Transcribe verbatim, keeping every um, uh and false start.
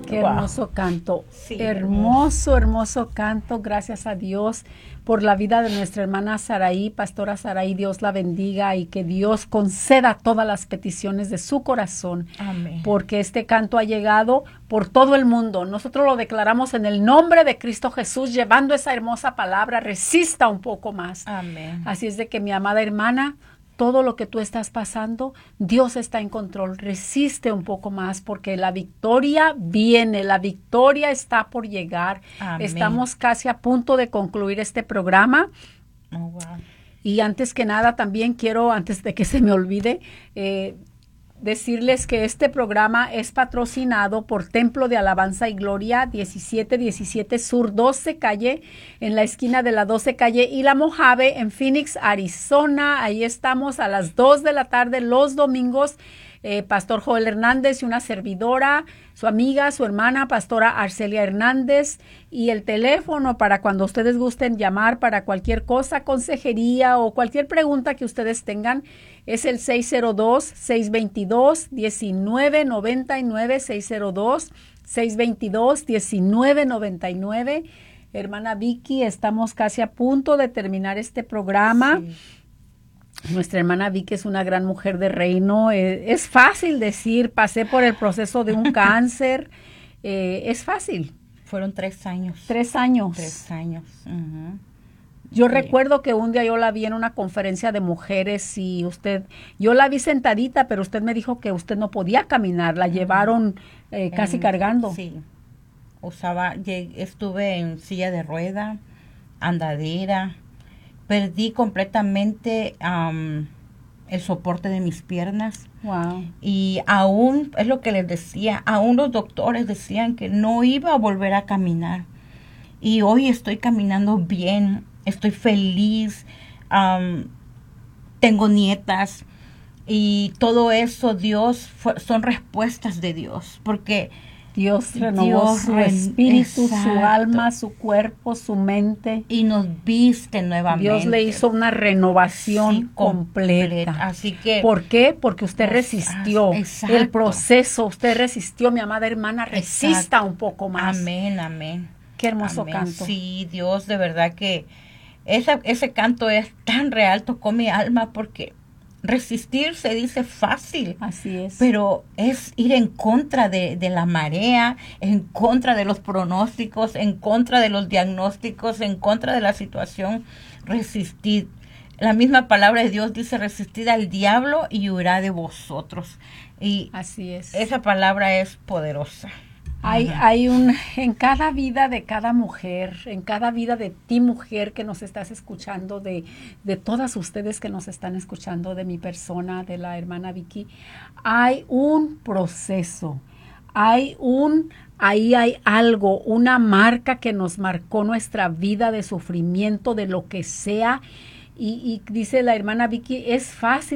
Qué Wow. hermoso canto. Sí, hermoso, hermoso canto. Gracias a Dios por la vida de nuestra hermana Saraí, pastora Saraí. Dios la bendiga y que Dios conceda todas las peticiones de su corazón. Amén. Porque este canto ha llegado por todo el mundo. Nosotros lo declaramos en el nombre de Cristo Jesús, llevando esa hermosa palabra. Resista un poco más. Amén. Así es de que, mi amada hermana, todo lo que tú estás pasando, Dios está en control. Resiste un poco más porque la victoria viene, la victoria está por llegar. Amén. Estamos casi a punto de concluir este programa. Oh, wow. Y antes que nada, también quiero, antes de que se me olvide, eh, decirles que este programa es patrocinado por Templo de Alabanza y Gloria, diecisiete diecisiete Sur doce Calle, en la esquina de la doce Calle y la Mojave, en Phoenix, Arizona. Ahí estamos a las dos de la tarde los domingos. Eh, Pastor Joel Hernández y una servidora, su amiga, su hermana, Pastora Arcelia Hernández, y el teléfono para cuando ustedes gusten llamar para cualquier cosa, consejería o cualquier pregunta que ustedes tengan, es el seis cero dos, seis dos dos, uno nueve nueve nueve, seis cero dos, seis dos dos, uno nueve nueve nueve. Hermana Vicky, estamos casi a punto de terminar este programa. Sí. Nuestra hermana Vicky es una gran mujer de reino. Eh, es fácil decir, pasé por el proceso de un cáncer. Eh, es fácil. Fueron tres años. Tres años. Tres años. Uh-huh. Yo Sí. recuerdo que un día yo la vi en una conferencia de mujeres y usted, yo la vi sentadita, pero usted me dijo que usted no podía caminar. La llevaron eh, casi En- cargando. Sí. Usaba, lleg- estuve en silla de rueda, andadera. Perdí completamente am, el soporte de mis piernas. Wow. Y aún, es lo que les decía, aún los doctores decían que no iba a volver a caminar. Y hoy estoy caminando bien, estoy feliz, am, tengo nietas y todo eso, Dios, fue- son respuestas de Dios, porque Dios renovó Dios su ren- espíritu, su Exacto. alma, su cuerpo, su mente. y nos viste nuevamente. Dios le hizo una renovación Sí, completa. Así que ¿Por qué? Porque usted Pues, resistió ah, exacto. el proceso, usted resistió, mi amada hermana, resista Exacto. un poco más. Amén, amén. Qué hermoso Amén. canto. Sí, Dios, de verdad que esa, ese canto es tan real, tocó mi alma porque resistir se dice fácil, Así es. pero es ir en contra de, de la marea, en contra de los pronósticos, en contra de los diagnósticos, en contra de la situación. Resistir. La misma palabra de Dios dice: resistid al diablo y huirá de vosotros. Y Así es. esa palabra es poderosa. Hay, Ajá. hay un, en cada vida de cada mujer, en cada vida de ti mujer que nos estás escuchando, de, de todas ustedes que nos están escuchando, de mi persona, de la hermana Vicky, hay un proceso, hay un, ahí hay algo, una marca que nos marcó nuestra vida de sufrimiento, de lo que sea, y, y dice la hermana Vicky, es fácil